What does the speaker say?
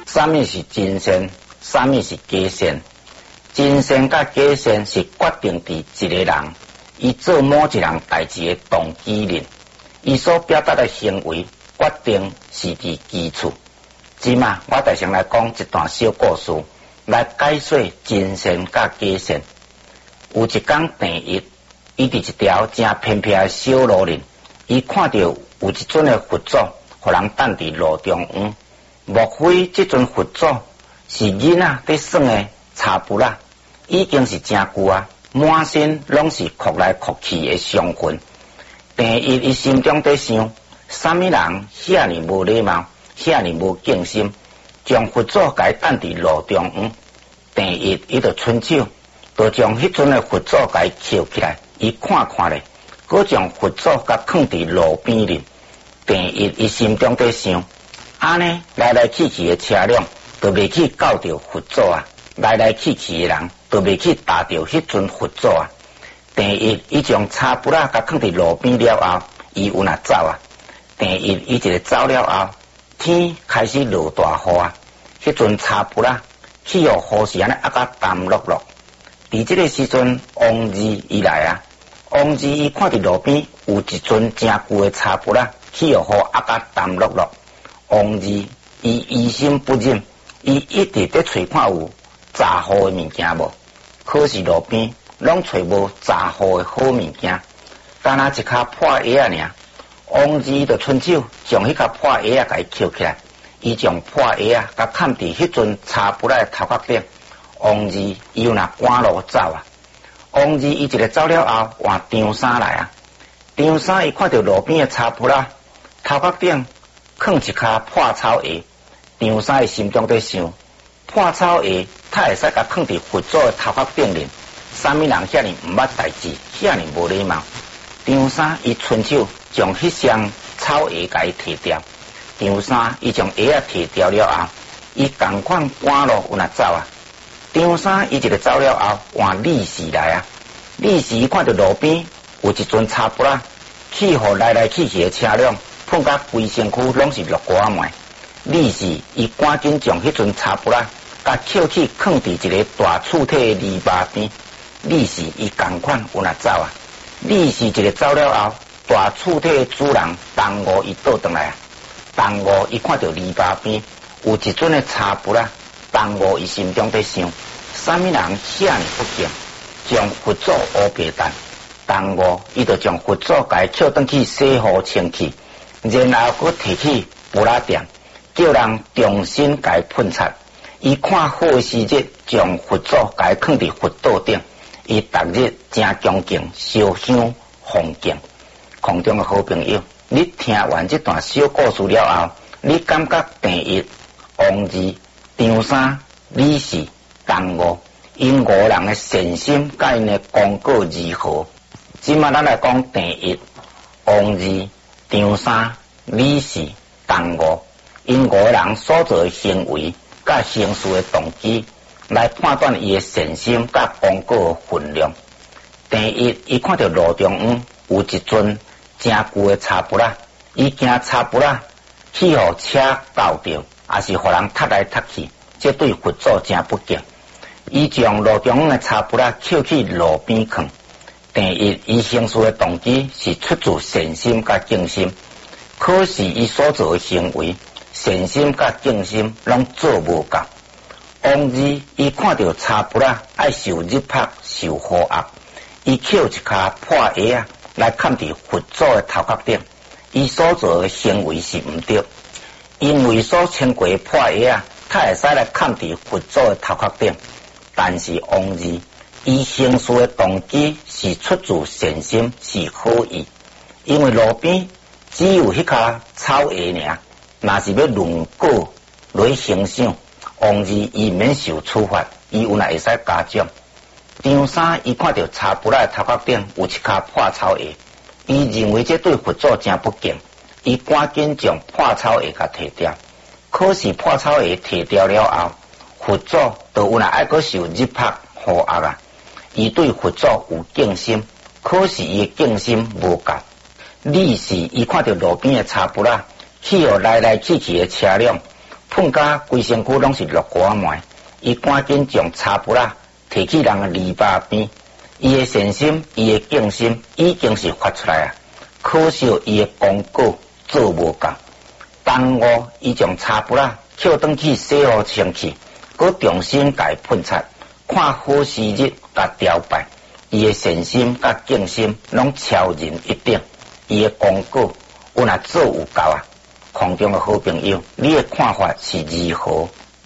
什么是真善，什么是假善？真善甲假善是决定伫一个人伊做某一样代志的动机力，伊所表达的行为决定是伫基础。即嘛，我大先来讲一段小故事，来解说真善甲假善。有一天第一，伊伫一条正偏僻的小路林，伊看到有一尊的佛祖，互人等伫路中央。莫非这尊佛祖是囡仔在耍的查布拉？已经是真久啊，满身拢是哭来哭去的伤痕。第一，伊心中在想，什么人遐尼无礼貌，遐尼无敬心，将佛祖甲伊等伫路中央。第一，伊就伸手，就将迄尊的佛祖甲伊捡起来，伊看看咧，佮将佛祖甲放伫路边哩。第一，伊心中在想，安尼来来去去的车辆，都袂去搞着佛祖啊！来来去去的人，都袂去打着迄尊佛祖啊！第一，伊将叉布拉甲放伫路边了后，伊有哪走啊？第一，伊一个走了后，天开始落大雨啊！迄尊叉布拉气候雨是安尼压甲淡落落。伫这个时阵，王二伊来啊！王二伊看伫路边有一尊真旧的叉布拉，气候雨压甲淡落落。王二伊疑心不忍，伊一直在找看有杂货的物件无，可是路边拢找无杂货的好物件，干那一卡破鞋啊尔。王二就伸手将迄卡破鞋啊甲伊捡起来，伊将破鞋啊甲嵌伫迄尊叉布拉的头壳顶。王二伊又若赶路走啊。王二伊一个走了后，换张三来啊。张三伊看到路边的叉布拉头壳顶放一卡破草鞋，张三伊心中在想，破草鞋他会使甲放伫佛祖的头壳顶面，啥物人遐尼毋捌代志，遐尼无礼貌。张三伊伸手将迄双草鞋甲伊摕掉。张三伊将鞋啊摕掉了后，伊同款赶路有哪走啊？张三伊一个走了后，换李四来啊。李四伊看到路边有一尊叉布拉，去互来来去去的车辆碰甲规身躯拢是落瓜糜。李四伊赶紧将迄尊叉布拉甲捡起放伫一个大厝体的篱笆边。李四伊同款有哪走啊？李四一个走了后，大厝体的主人东吴伊倒转来啊。东吴伊看到篱笆边有一尊的叉布拉，东吴伊心中在想，啥物人遐尼不敬，将佛祖乌白蛋。东吴伊就将佛祖甲伊捡转去洗好清气，然后佮摕去布拉店，叫人重新甲伊喷擦。伊看好时日，将佛祖甲伊放伫佛道顶。伊逐日真恭敬烧香奉敬。空中的好朋友，你听完这段小故事了后，你感觉第一、王二、张三、李四、东吴因五人的善心甲因的功果如何？即马咱来讲第一、王二、张三、李四、东吴因五人所做的行为甲行事的动机，来判断伊的善心甲功果的分量。第一，伊看到路中央有一尊真旧的叉布拉，伊惊叉布拉去互车搞着，也是互人踢来踢去，这对佛祖真不敬。伊将路中央的叉布拉捡去路边放。第一，伊行事的动机是出自善心甲敬心，可是伊所做的行为，善心甲敬心拢做无够。王二伊看到叉布拉爱受日晒受雨压，伊捡一卡破鞋啊来嵌伫佛祖的头壳顶，伊所做的行为是毋对，因为所穿过的破鞋啊，他会使来嵌伫佛祖的头壳顶。但是王二伊行事的动机是出自善心，是好意，因为路边只有迄卡草鞋尔，若是要论果来欣赏，王二伊免受处罚，伊有哪会使加奖。张三伊看到叉布拉的头壳顶有一卡破草鞋，伊认为这对佛祖真不敬，伊赶紧将破草鞋甲摕掉。可是破草鞋摕掉了后，佛祖就有哪爱阁受日晒雨压啊！伊对佛祖有敬心，可是伊的敬心无够。李四伊看到路边的叉布拉，去互来来去去的车辆喷甲规身躯拢是落花糜，伊赶紧将擦布仔摕去人的篱笆边，伊的善心，伊的敬心已经是发出来啊，可惜伊的功果做无够。当午，伊将擦布仔捡转去洗好清气，佮重新甲伊喷擦，看好时日甲雕摆，伊的善心甲敬心拢超人一等，伊的功果有若做有够啊！空中的好朋友，你的看法是如何？